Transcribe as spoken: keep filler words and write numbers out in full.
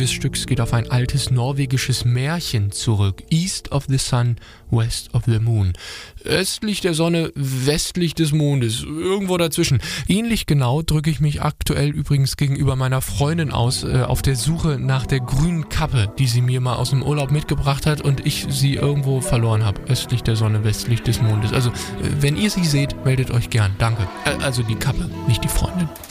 des Stücks geht auf ein altes norwegisches Märchen zurück. East of the Sun, West of the Moon. Östlich der Sonne, westlich des Mondes. Irgendwo dazwischen. Ähnlich genau drücke ich mich aktuell übrigens gegenüber meiner Freundin aus, äh, auf der Suche nach der grünen Kappe, die sie mir mal aus dem Urlaub mitgebracht hat und ich sie irgendwo verloren habe. Östlich der Sonne, westlich des Mondes. Also, äh, wenn ihr sie seht, meldet euch gern. Danke. Äh, also die Kappe, nicht die Freundin.